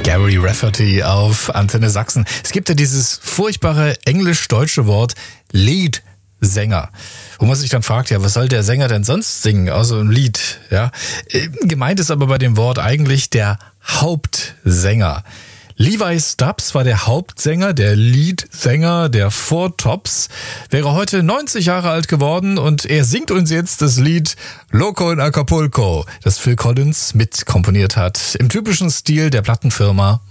Gary Rafferty auf Antenne Sachsen. Es gibt ja dieses furchtbare englisch-deutsche Wort Leadsänger, wo man sich dann fragt, ja, was soll der Sänger denn sonst singen, außer ein Lied? Ja, gemeint ist aber bei dem Wort eigentlich der Hauptsänger. Levi Stubbs war der Hauptsänger, der Leadsänger der Four Tops, wäre heute 90 Jahre alt geworden und er singt uns jetzt das Lied Loco in Acapulco, das Phil Collins mitkomponiert hat, im typischen Stil der Plattenfirma